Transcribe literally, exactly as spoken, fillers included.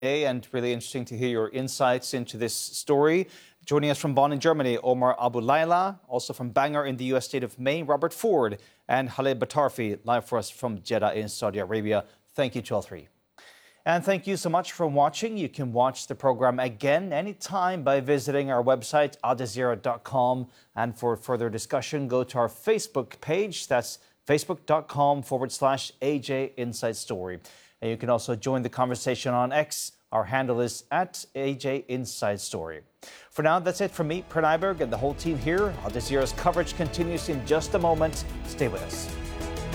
And really interesting to hear your insights into this story. Joining us from Bonn in Germany, Omar Abu Layla. Also from Bangor in the U S state of Maine, Robert Ford. And Haleh Batarfi, live for us from Jeddah in Saudi Arabia. Thank you to all three. And thank you so much for watching. You can watch the program again anytime by visiting our website, al jazeera dot com. And for further discussion, go to our Facebook page. That's facebook.com forward slash AJ Inside Story. And you can also join the conversation on X. Our handle is at A J Inside Story. For now, that's it from me, Per Nyberg, and the whole team here. Al Jazeera's coverage continues in just a moment. Stay with us.